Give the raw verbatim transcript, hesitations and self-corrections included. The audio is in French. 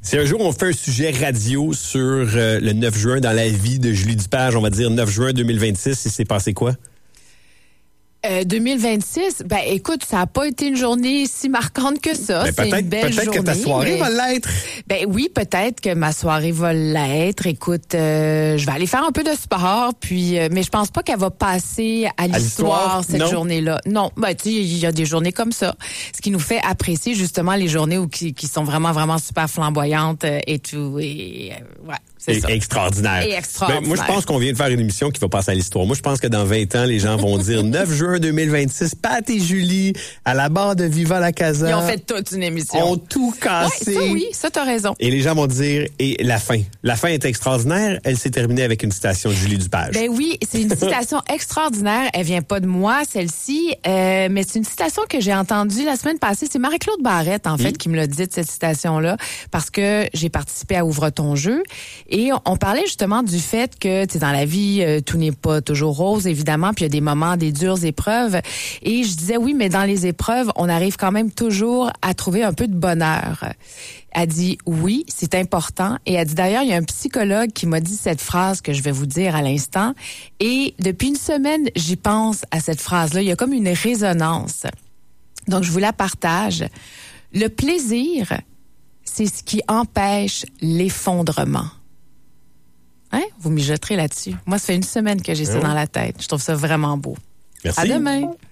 Si un jour on fait un sujet radio sur euh, le neuf juin dans la vie de Julie Dupage, on va dire neuf juin deux mille vingt-six, il s'est passé quoi? Euh, deux mille vingt-six, ben écoute, ça n'a pas été une journée si marquante que ça. Ben, c'est une belle peut-être journée. que ta soirée mais... va l'être. Ben oui, peut-être que ma soirée va l'être. Écoute, euh, je vais aller faire un peu de sport, puis euh, mais je pense pas qu'elle va passer à l'histoire, à l'histoire cette non. journée-là. Non, ben tu sais, il y a des journées comme ça, ce qui nous fait apprécier justement les journées où qui, qui sont vraiment vraiment super flamboyantes euh, et tout. Et euh, ouais. C'est Et ça. extraordinaire. Et extraordinaire. Ben, moi, je pense qu'on vient de faire une émission qui va passer à l'histoire. Moi, je pense que dans vingt ans, les gens vont dire neuf juin deux mille vingt-six, Pat et Julie, à la barre de Viva la Casa. Ils ont fait toute une émission. Ont tout cassé. Ouais, ça oui, ça t'as raison. Et les gens vont dire, et la fin. La fin est extraordinaire. Elle s'est terminée avec une citation de Julie Dupage. Ben oui, c'est une citation extraordinaire. Elle vient pas de moi, celle-ci, euh, mais c'est une citation que j'ai entendue la semaine passée. C'est Marie-Claude Barrette, en fait, mmh. qui me l'a dit, cette citation-là, parce que j'ai participé à Ouvre ton jeu. Et on parlait justement du fait que, tu sais, dans la vie, euh, tout n'est pas toujours rose, évidemment, puis il y a des moments, des dures épreuves. Et je disais, oui, mais dans les épreuves, on arrive quand même toujours à trouver un peu de bonheur. Elle dit, oui, c'est important. Et elle dit, d'ailleurs, il y a un psychologue qui m'a dit cette phrase que je vais vous dire à l'instant. Et depuis une semaine, j'y pense à cette phrase-là. Il y a comme une résonance. Donc, je vous la partage. Le plaisir, c'est ce qui empêche l'effondrement. Hein? Vous mijoterez là-dessus. Moi, ça fait une semaine que j'ai ça mmh. dans la tête. Je trouve ça vraiment beau. Merci. À demain.